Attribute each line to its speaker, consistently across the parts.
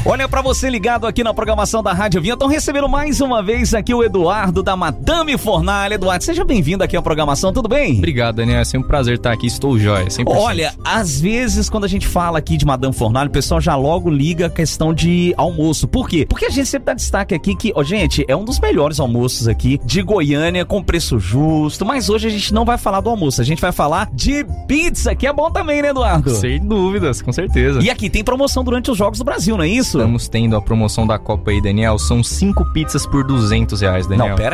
Speaker 1: Olha, pra você ligado aqui na programação da Rádio Vinha, estão recebendo mais uma vez aqui o Eduardo da Madame Fornalha. Eduardo, seja bem-vindo aqui à programação, tudo bem?
Speaker 2: Obrigado, Daniel, é sempre um prazer estar aqui, estou jóia, 100%.
Speaker 1: Olha, às vezes quando a gente fala aqui de Madame Fornalha, o pessoal já logo liga a questão de almoço. Por quê? Porque a gente sempre dá destaque aqui que, gente, é um dos melhores almoços aqui de Goiânia, com preço justo, mas hoje a gente não vai falar do almoço, a gente vai falar de pizza, que é bom também, né, Eduardo?
Speaker 2: Sem dúvidas, com certeza.
Speaker 1: E aqui tem promoção durante os Jogos do Brasil, não é isso?
Speaker 2: Estamos tendo a promoção da Copa aí, Daniel. São 5 pizzas por R$200, Daniel.
Speaker 1: Não,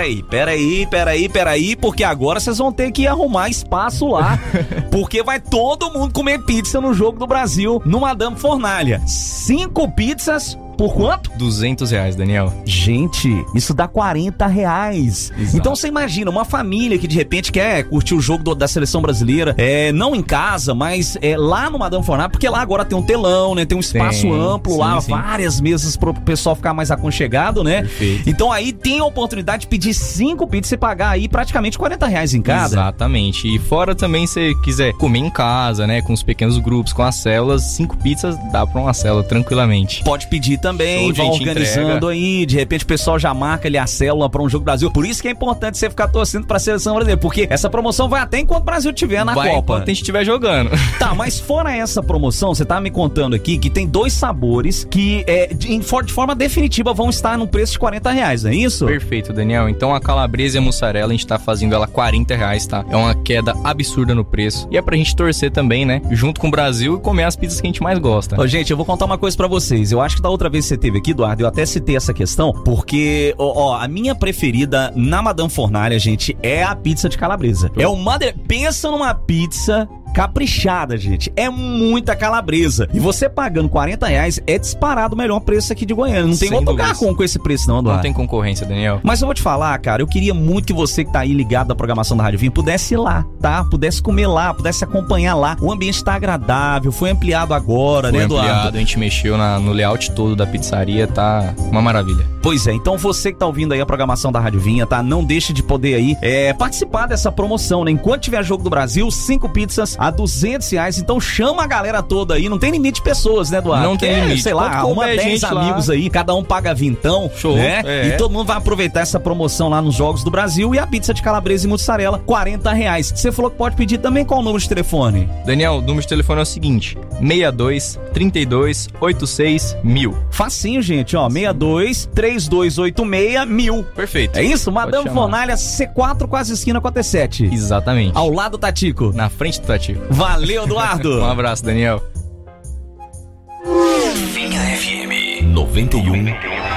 Speaker 1: peraí, porque agora vocês vão ter que arrumar espaço lá, porque vai todo mundo comer pizza no Jogo do Brasil, no Madame Fornalha. 5 pizzas... Por quanto?
Speaker 2: R$200, Daniel.
Speaker 1: Gente, isso dá R$40.
Speaker 2: Exato.
Speaker 1: Então você imagina, uma família que de repente quer curtir o jogo da seleção brasileira, não em casa, mas lá no Madame Fornalha, porque lá agora tem um telão, né? Tem um espaço amplo lá, sim. Várias mesas pro pessoal ficar mais aconchegado, né?
Speaker 2: Perfeito.
Speaker 1: Então aí tem a oportunidade de pedir 5 pizzas e pagar aí praticamente R$40 em cada.
Speaker 2: Exatamente. E fora também, se quiser comer em casa, né? Com os pequenos grupos, com as células, 5 pizzas dá pra uma célula tranquilamente.
Speaker 1: Pode pedir também, vão organizando entrega. Aí, de repente o pessoal já marca ali a célula pra um jogo do Brasil. Por isso que é importante você ficar torcendo pra seleção brasileira, porque essa promoção vai até enquanto o Brasil estiver na Copa.
Speaker 2: Enquanto a gente estiver jogando.
Speaker 1: Tá, mas fora essa promoção, você tá me contando aqui que tem 2 sabores que de forma definitiva vão estar no preço de R$40, não é isso?
Speaker 2: Perfeito, Daniel. Então a calabresa e a mussarela, a gente tá fazendo ela R$40, tá? É uma queda absurda no preço. E é pra gente torcer também, né? Junto com o Brasil e comer as pizzas que a gente mais gosta.
Speaker 1: Ô, gente, eu vou contar uma coisa pra vocês. Eu acho que da outra vez que você teve aqui, Eduardo, eu até citei essa questão, porque, a minha preferida na Madame Fornalha, gente, é a pizza de calabresa. Pensa numa pizza caprichada, gente. É muita calabresa. E você pagando R$40 é disparado o melhor preço aqui de Goiânia. Não tem outro lugar com esse preço não, Eduardo.
Speaker 2: Não tem concorrência, Daniel.
Speaker 1: Mas eu vou te falar, cara, eu queria muito que você que tá aí ligado na programação da Rádio Vinha pudesse ir lá, tá? Pudesse comer lá, pudesse acompanhar lá. O ambiente tá agradável, foi ampliado agora, né, Eduardo?
Speaker 2: Ampliado, a gente mexeu no layout todo da pizzaria, tá uma maravilha.
Speaker 1: Pois é, então você que tá ouvindo aí a programação da Rádio Vinha, tá? Não deixe de poder aí participar dessa promoção, né? Enquanto tiver Jogo do Brasil, 5 pizzas a R$200, então chama a galera toda aí, não tem limite de pessoas, né, Eduardo?
Speaker 2: Não tem limite.
Speaker 1: Sei lá, arruma 10 amigos lá aí, cada um paga vintão, show, né? E todo mundo vai aproveitar essa promoção lá nos Jogos do Brasil e a pizza de calabresa e mussarela, R$40. Você falou que pode pedir também, qual o número de telefone?
Speaker 2: Daniel, o número de telefone é o seguinte, 62 32 86 1000.
Speaker 1: Facinho, gente, 62 3286 1000.
Speaker 2: Perfeito.
Speaker 1: É isso? Madame Fornalha, C4, quase esquina com a T7.
Speaker 2: Exatamente.
Speaker 1: Ao lado do Tatico.
Speaker 2: Na frente do Tatico.
Speaker 1: Valeu, Eduardo.
Speaker 2: Um abraço, Daniel.
Speaker 3: Vinha FM 91.9.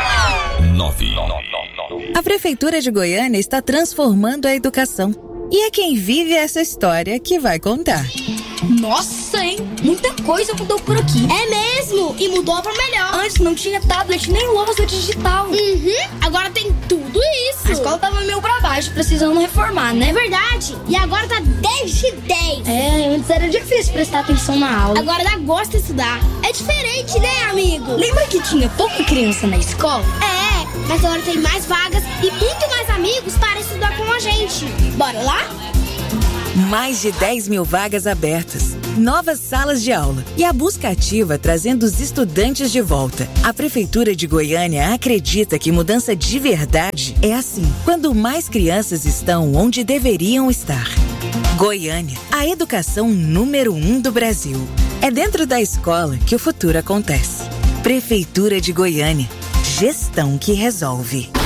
Speaker 4: A Prefeitura de Goiânia está transformando a educação. E é quem vive essa história que vai contar.
Speaker 5: Nossa, hein? Muita coisa mudou por aqui.
Speaker 6: É mesmo? E mudou pra melhor.
Speaker 5: Antes não tinha tablet nem lousa digital.
Speaker 6: Agora tem tudo isso.
Speaker 5: A escola tava meio pra baixo, precisando reformar, né?
Speaker 6: É verdade. E agora tá 10 de 10.
Speaker 5: Antes era difícil prestar atenção na aula.
Speaker 6: Agora dá gosto de estudar. É diferente, né, amigo?
Speaker 5: Lembra que tinha pouca criança na escola?
Speaker 6: Mas agora tem mais vagas e muito mais amigos para estudar com a gente. Bora lá?
Speaker 4: Mais de 10 mil vagas abertas, novas salas de aula e a busca ativa trazendo os estudantes de volta. A Prefeitura de Goiânia acredita que mudança de verdade é assim, quando mais crianças estão onde deveriam estar. Goiânia, a educação número 1 do Brasil. É dentro da escola que o futuro acontece. Prefeitura de Goiânia, gestão que resolve.